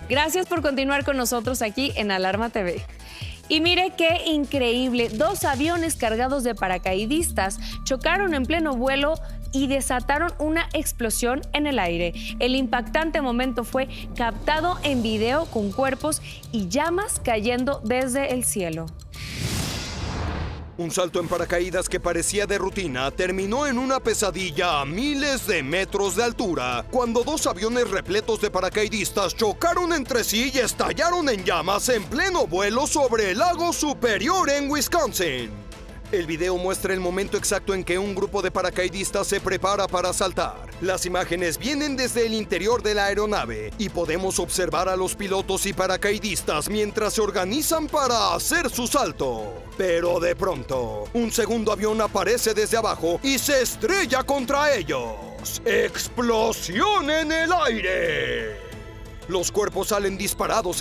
Gracias por continuar con nosotros aquí en Alarma TV. Y mire qué increíble, 2 aviones cargados de paracaidistas chocaron en pleno vuelo y desataron una explosión en el aire. El impactante momento fue captado en video con cuerpos y llamas cayendo desde el cielo. Un salto en paracaídas que parecía de rutina terminó en una pesadilla a miles de metros de altura, cuando 2 aviones repletos de paracaidistas chocaron entre sí y estallaron en llamas en pleno vuelo sobre el lago Superior en Wisconsin. El video muestra el momento exacto en que un grupo de paracaidistas se prepara para saltar. Las imágenes vienen desde el interior de la aeronave y podemos observar a los pilotos y paracaidistas mientras se organizan para hacer su salto. Pero de pronto, un segundo avión aparece desde abajo y se estrella contra ellos. ¡Explosión en el aire! Los cuerpos salen disparados